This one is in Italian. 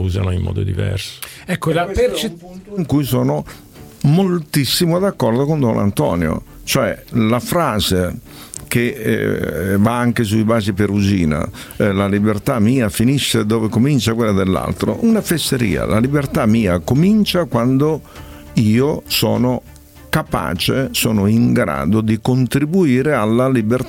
usano in modo diverso. Ecco, Questo è un punto in cui sono moltissimo d'accordo con Don Antonio, cioè la frase che va anche sui Vasi Perusina, la libertà mia finisce dove comincia quella dell'altro, una fesseria. La libertà mia comincia quando io sono capace, sono in grado di contribuire alla libertà